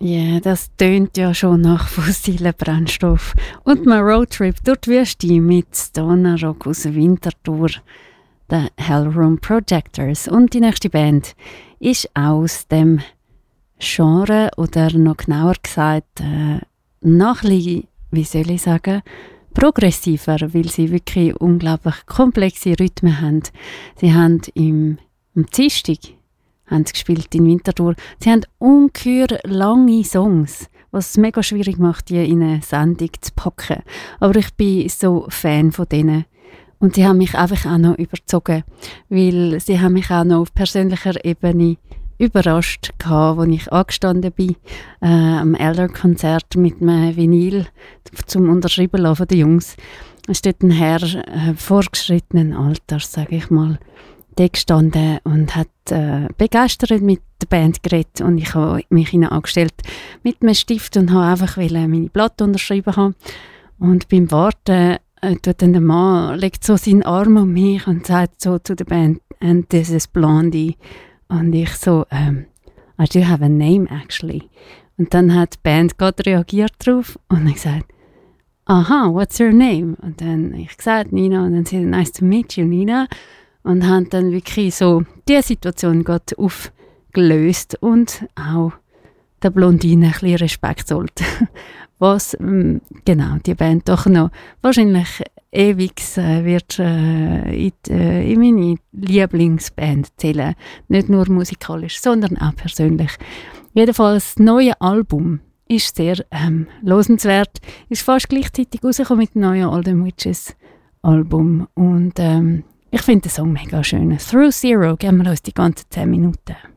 Ja, das tönt ja schon nach fossilen Brennstoff. Und mein Roadtrip durch die Wüste mit Stoner Rock aus Winterthur, den Hellroom Projectors. Und die nächste Band ist aus dem Genre, oder noch genauer gesagt, noch ein bisschen, wie soll ich sagen, progressiver, weil sie wirklich unglaublich komplexe Rhythmen haben. Sie haben am Dienstag haben sie gespielt in Winterthur. Sie haben ungeheuer lange Songs, was es mega schwierig macht, die in eine Sendung zu packen. Aber ich bin so Fan von denen. Und sie haben mich einfach auch noch überzogen, weil sie haben mich auch noch auf persönlicher Ebene überrascht gehabt, als ich angestanden bin am Elder-Konzert mit einem Vinyl zum Unterschreiben lassen von den Jungs. Es steht ein Herr vorgeschrittenen Alters, sage ich mal, da gestanden und hat begeistert mit der Band geredet, und ich habe mich ihnen angestellt mit einem Stift und habe einfach meine Platte unterschrieben haben. Und beim Warten tut dann der Mann, legt so seinen Arm um mich und sagt so zu der Band, "And this is Blondie." Und ich so, "I do have a name actually." Und dann hat die Band gerade reagiert darauf und hat gesagt, "Aha, what's your name?" Und dann habe ich gesagt, "Nina." Und dann sie, "Nice to meet you, Nina." Und haben dann wirklich so die Situation gerade aufgelöst und auch der Blondine ein bisschen Respekt zollt. Was genau die Band doch noch wahrscheinlich ewig wird in meine Lieblingsband zählen. Nicht nur musikalisch, sondern auch persönlich. Jedenfalls, das neue Album ist sehr losenswert. Ist fast gleichzeitig rausgekommen mit dem neuen All Them Witches Album. Und ich finde den Song mega schön. Through Zero, geben wir uns die ganzen 10 Minuten.